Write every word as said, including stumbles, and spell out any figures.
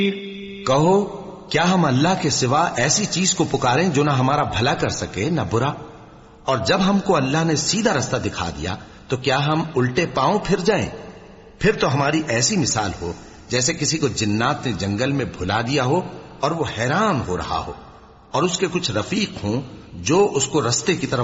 कहो, क्या हम अल्लाह के सिवा ऐसी चीज को पुकारें जो ना हमारा भला कर सके ना बुरा? और जब हमको अल्लाह ने सीधा रास्ता दिखा दिया तो क्या हम उल्टे पांव फिर जाएं? फिर तो हमारी ऐसी मिसाल हो जैसे किसी को जिन्नात ने जंगल में भुला दिया हो और वो हैरान हो रहा हो और उसके कुछ रफीक हों जो उसको रास्ते की तरफ